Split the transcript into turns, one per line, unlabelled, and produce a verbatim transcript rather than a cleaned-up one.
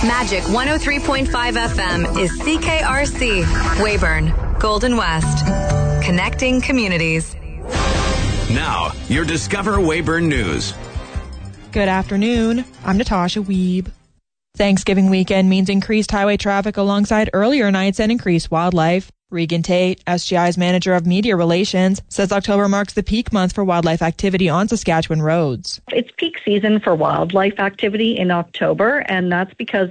Magic one oh three point five F M is C K R C, Weyburn, Golden West. Connecting communities.
Now, your Discover Weyburn News.
Good afternoon. I'm Natasha Wiebe. Thanksgiving weekend means increased highway traffic alongside earlier nights and increased wildlife. Regan Tate, S G I's Manager of Media Relations, says October marks the peak month for wildlife activity on Saskatchewan roads.
It's peak season for wildlife activity in October, and that's because